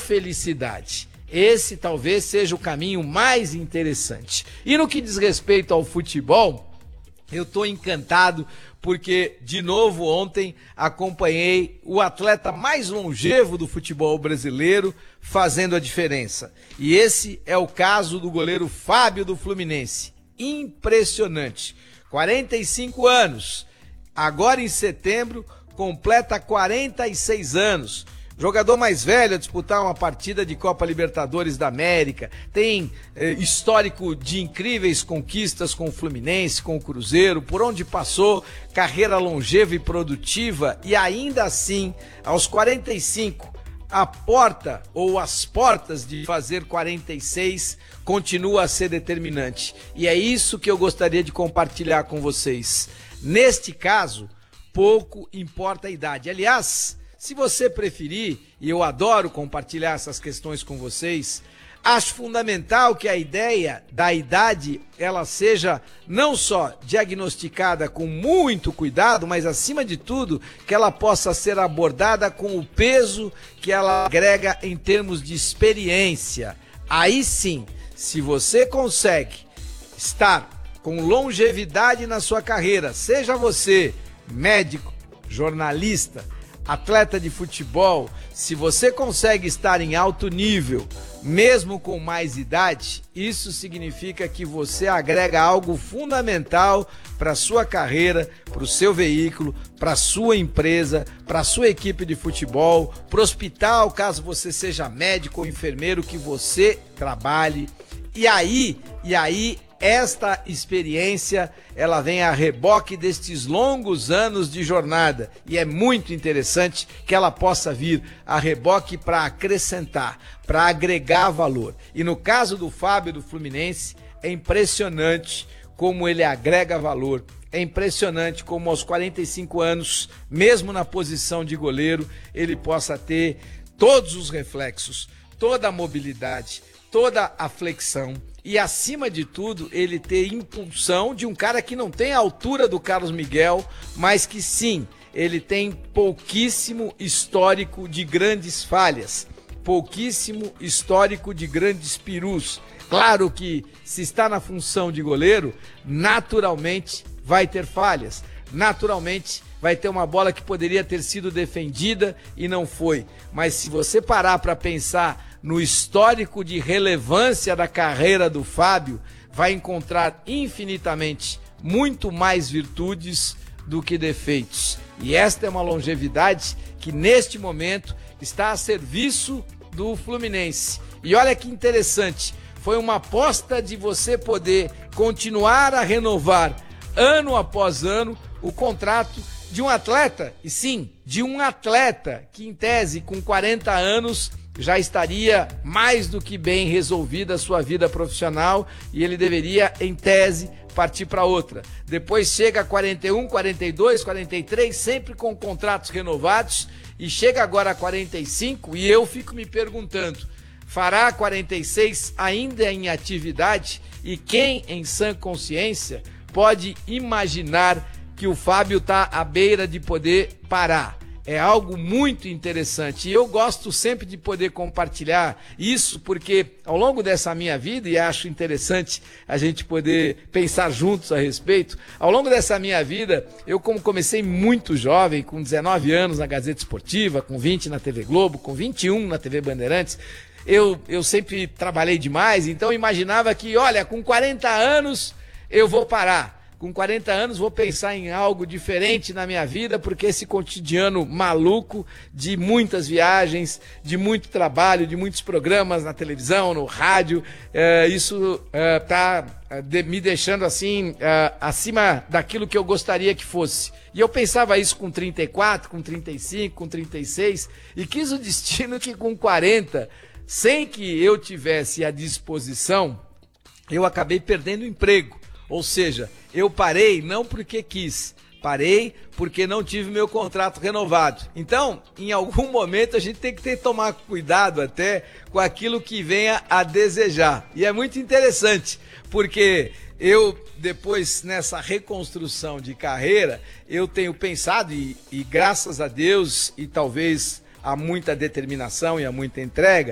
felicidade. Esse talvez seja o caminho mais interessante. E no que diz respeito ao futebol, eu estou encantado porque, de novo, ontem acompanhei o atleta mais longevo do futebol brasileiro fazendo a diferença. E esse é o caso do goleiro Fábio do Fluminense. Impressionante. 45 anos. Agora em setembro completa 46 anos. Jogador mais velho a disputar uma partida de Copa Libertadores da América, tem histórico de incríveis conquistas com o Fluminense, com o Cruzeiro, por onde passou, carreira longeva e produtiva, e ainda assim, aos 45, a porta ou as portas de fazer 46 continua a ser determinante. E é isso que eu gostaria de compartilhar com vocês. Neste caso, pouco importa a idade. Aliás, se você preferir, e eu adoro compartilhar essas questões com vocês, acho fundamental que a ideia da idade ela seja não só diagnosticada com muito cuidado, mas acima de tudo que ela possa ser abordada com o peso que ela agrega em termos de experiência. Aí sim, se você consegue estar com longevidade na sua carreira, seja você médico, jornalista, atleta de futebol, se você consegue estar em alto nível, mesmo com mais idade, isso significa que você agrega algo fundamental para a sua carreira, para o seu veículo, para a sua empresa, para a sua equipe de futebol, para o hospital, caso você seja médico ou enfermeiro, que você trabalhe. E aí, esta experiência, ela vem a reboque destes longos anos de jornada e é muito interessante que ela possa vir a reboque para acrescentar, para agregar valor. E no caso do Fábio do Fluminense, é impressionante como ele agrega valor. É impressionante como aos 45 anos, mesmo na posição de goleiro, ele possa ter todos os reflexos, toda a mobilidade, toda a flexão. E, acima de tudo, ele ter impulsão de um cara que não tem a altura do Carlos Miguel, mas que sim, ele tem pouquíssimo histórico de grandes falhas, pouquíssimo histórico de grandes perus. Claro que, se está na função de goleiro, naturalmente vai ter falhas, naturalmente vai ter uma bola que poderia ter sido defendida e não foi. Mas se você parar para pensar no histórico de relevância da carreira do Fábio, vai encontrar infinitamente muito mais virtudes do que defeitos. E esta é uma longevidade que neste momento está a serviço do Fluminense. E olha que interessante, foi uma aposta de você poder continuar a renovar ano após ano o contrato de um atleta, e sim, de um atleta que em tese com 40 anos já estaria mais do que bem resolvida a sua vida profissional e ele deveria, em tese, partir para outra. Depois chega a 41, 42, 43, sempre com contratos renovados, e chega agora a 45 e eu fico me perguntando, fará 46 ainda em atividade? E quem, em sã consciência, pode imaginar que o Fábio está à beira de poder parar? É algo muito interessante e eu gosto sempre de poder compartilhar isso porque ao longo dessa minha vida, e acho interessante a gente poder pensar juntos a respeito, ao longo dessa minha vida, eu como comecei muito jovem, com 19 anos na Gazeta Esportiva, com 20 na TV Globo, com 21 na TV Bandeirantes, eu sempre trabalhei demais, então imaginava que, olha, com 40 anos eu vou parar. Com 40 anos vou pensar em algo diferente na minha vida, porque esse cotidiano maluco de muitas viagens, de muito trabalho, de muitos programas na televisão, no rádio, isso está me deixando assim, acima daquilo que eu gostaria que fosse. E eu pensava isso com 34, com 35, com 36, e quis o destino que com 40, sem que eu tivesse à disposição, eu acabei perdendo o emprego. Ou seja, eu parei não porque quis, parei porque não tive meu contrato renovado. Então, em algum momento a gente tem que tomar cuidado até com aquilo que venha a desejar. E é muito interessante, porque eu depois nessa reconstrução de carreira, eu tenho pensado e graças a Deus e talvez há muita determinação e há muita entrega,